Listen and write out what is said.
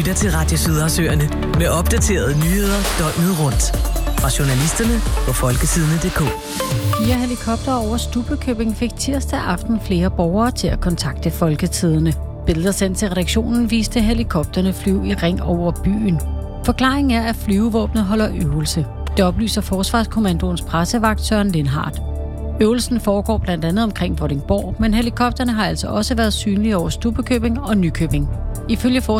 lytter til Radio Sydersøerne med opdaterede nyheder døgnet rundt. Fra journalisterne på folketidene.dk. 4 helikoptere over Stubbekøbing fik tirsdag aften flere borgere til at kontakte Folketidene. Billeder sendt til redaktionen viste helikopterne flyve i ring over byen. Forklaringen er, at flyvevåbnet holder øvelse. Det oplyser Forsvarskommandoens pressevagt Søren Lindhardt. Øvelsen foregår blandt andet omkring Vordingborg, men helikopterne har altså også været synlige over Stubbekøbing og Nykøbing. Ifølge